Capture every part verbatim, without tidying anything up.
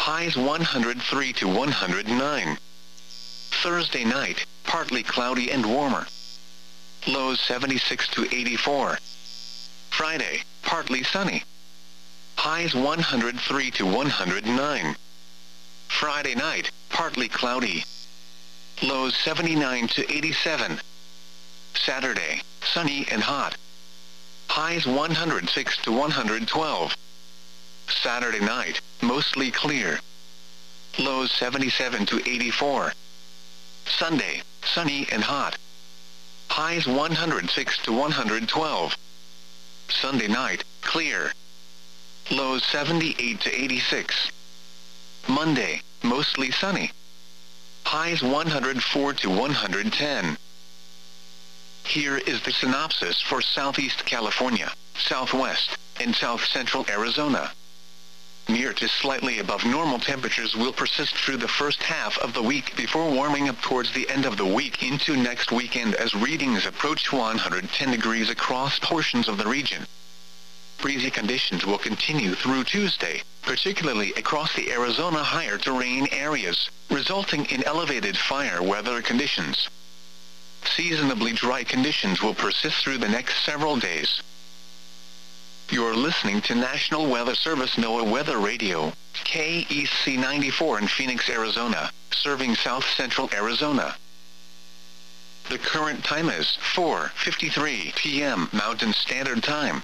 Highs one hundred three to one hundred nine. Thursday night, partly cloudy and warmer. Lows seventy-six to eighty-four. Friday, partly sunny. Highs one hundred three to one hundred nine. Friday night, partly cloudy. Lows seventy-nine to eighty-seven. Saturday, sunny and hot. Highs one hundred six to one hundred twelve. Saturday night, mostly clear. Lows seventy-seven to eighty-four. Sunday, sunny and hot. Highs one hundred six to one hundred twelve. Sunday night, clear. Lows seventy-eight to eighty-six. Monday, mostly sunny. Highs one hundred four to one hundred ten. Here is the synopsis for Southeast California, Southwest, and South Central Arizona. Near to slightly above normal temperatures will persist through the first half of the week before warming up towards the end of the week into next weekend as readings approach one hundred ten degrees across portions of the region. Breezy conditions will continue through Tuesday, particularly across the Arizona higher terrain areas, resulting in elevated fire weather conditions. Seasonably dry conditions will persist through the next several days. You're listening to National Weather Service NOAA Weather Radio, K E C ninety-four in Phoenix, Arizona, serving South Central Arizona. The current time is four fifty-three p m Mountain Standard Time.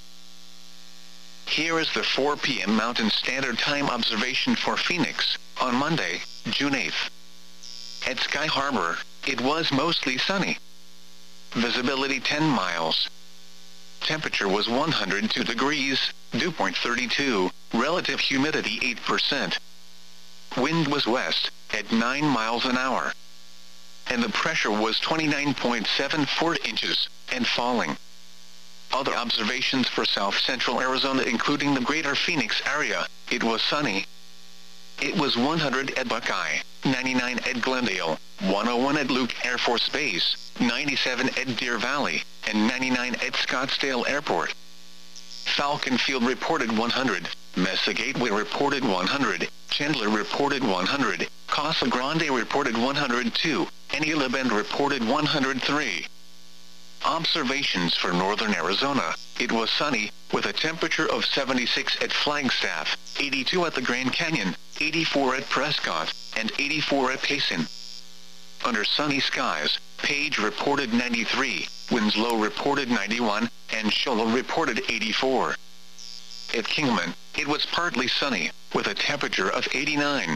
Here is the four p m Mountain Standard Time observation for Phoenix, on Monday, June eighth. At Sky Harbor, it was mostly sunny. Visibility ten miles. Temperature was one hundred two degrees, dew point thirty-two, relative humidity eight percent. Wind was west, at nine miles an hour. And the pressure was twenty-nine point seven four inches, and falling. Other observations for South Central Arizona including the greater Phoenix area, it was sunny. It was one hundred at Buckeye, ninety-nine at Glendale, one oh one at Luke Air Force Base, ninety-seven at Deer Valley, and ninety-nine at Scottsdale Airport. Falcon Field reported one hundred, Mesa Gateway reported one hundred, Chandler reported one hundred, Casa Grande reported one hundred two, and Isla Bend reported one hundred three. Observations for northern Arizona, it was sunny, with a temperature of seventy-six at Flagstaff, eighty-two at the Grand Canyon, eighty-four at Prescott, and eighty-four at Payson. Under sunny skies, Page reported ninety-three, Winslow reported ninety-one, and Show Low reported eighty-four. At Kingman, it was partly sunny, with a temperature of eighty-nine.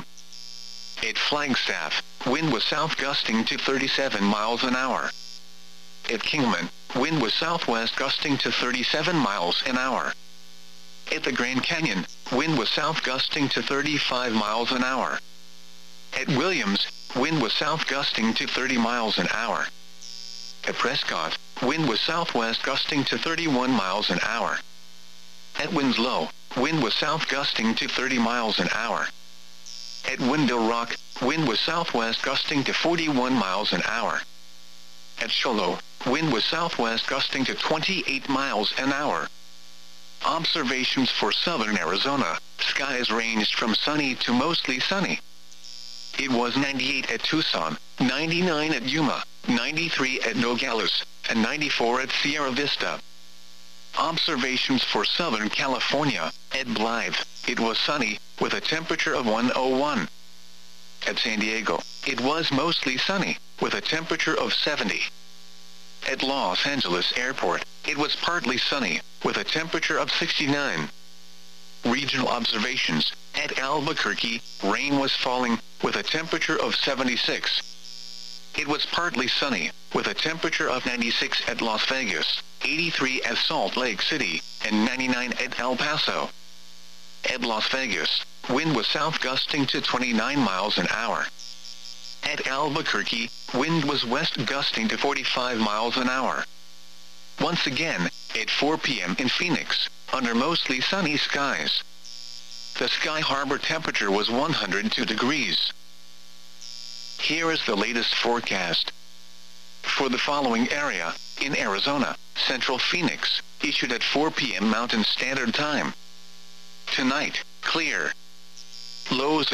At Flagstaff, wind was south gusting to thirty-seven miles an hour. At Kingman, wind was southwest gusting to thirty-seven miles an hour. At the Grand Canyon, wind was south gusting to thirty-five miles an hour. At Williams, wind was south gusting to thirty miles an hour. At Prescott, wind was southwest gusting to thirty-one miles an hour. At Winslow, wind was south gusting to thirty miles an hour. At Window Rock, wind was southwest gusting to forty-one miles an hour. At Show Low, wind was southwest gusting to twenty-eight miles an hour. Observations for southern Arizona, skies ranged from sunny to mostly sunny. It was ninety-eight at Tucson, ninety-nine at Yuma, ninety-three at Nogales, and ninety-four at Sierra Vista. Observations for Southern California, at Blythe, it was sunny, with a temperature of one oh one. At San Diego, it was mostly sunny, with a temperature of seventy. At Los Angeles Airport, it was partly sunny, with a temperature of sixty-nine. Regional observations, at Albuquerque, rain was falling, with a temperature of seventy-six. It was partly sunny, with a temperature of ninety-six at Las Vegas, eighty-three at Salt Lake City, and ninety-nine at El Paso. At Las Vegas, wind was south gusting to twenty-nine miles an hour. At Albuquerque, wind was west gusting to forty-five miles an hour. Once again, at four p m in Phoenix, under mostly sunny skies. The Sky Harbor temperature was one hundred two degrees. Here is the latest forecast. For the following area, in Arizona, Central Phoenix, issued at four p m Mountain Standard Time. Tonight, clear. Lows